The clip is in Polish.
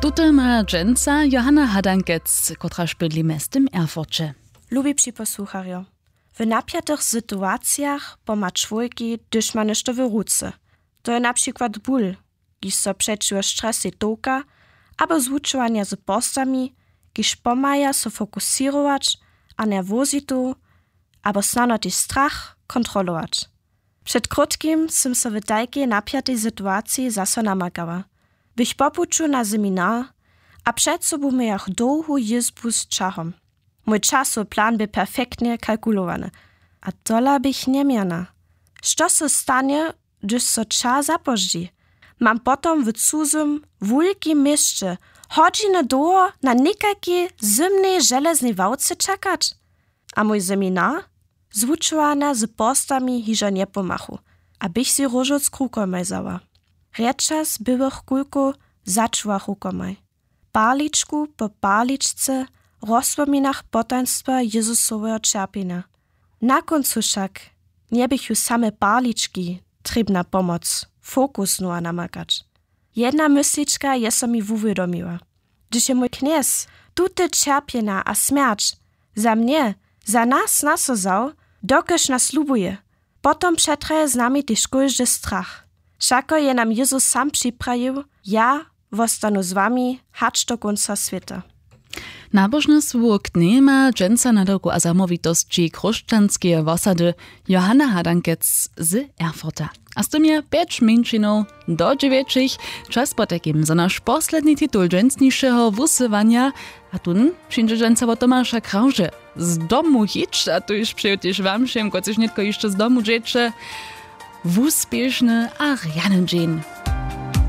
Tutaj ma dżęca Johanna Hadankec, która szpydli mestem Erfurcie. Lubi posłuchario. W napiętych sytuacjach pomagać człowiekowi, gdyż ma nešto w ruce. To jest na przykład ból, gdyż so przeciwko stresie toka, albo zvučovanie z postami, gdyż pomaga so fokusirować, a nerwozitu, albo snano też strach kontrolować. Przed krótkim jsem so w takiej napiętej sytuacji zaso namagała. Bych popuczu na seminar, a przed sobą miałam dłuhą jezbu z czachom. Mój czasoplan by perfektnie kalkulowany, a tola bych nie miana. Co se stanie, gdyż so czas zapożdzi? Mam potom w cudzym, wielkim mieście hodzinę długo na nikakiej zimnej żeleznej wałce czekać. A mój seminar? Zvučowana z postami hižo nie pomachu, abych si różoc krukomaj zała. Rečas byłych kulku začuła rukomaj. Parliczku po parliczce rozpominach potaństwa Jezusowego cierpienia. Na końcu však nie bych ju same parliczki trybna pomoc, fokus nua namakać. Jedna mysliczka je so mi uwiadomiła. Gdyż je mój kniez tute cierpienia a śmierć za mnie, za nas nasozał, dokeż nas lubuje. Potom przetraje z nami też każdy strach. Wszako je nam Jezus sam przyprawił, ja wostanu z wami, hacz do końca świata. Nabożność włóknie ma dżęca na drogu a zamovitości chrześcijanskie osady Johanna Hadankec z Erfurta. A z tym je 5 minut do 9. Czas po takim za nasz posledni tytuł dżęcniejszego wusywania, a tu przyjdzie dżęca o Tomasza Krauże. Z domu hicz, a tu już przyjdziesz wam się, kocyś nitko jeszcze z domu dziecze, wuspieszny a rjanym dzień.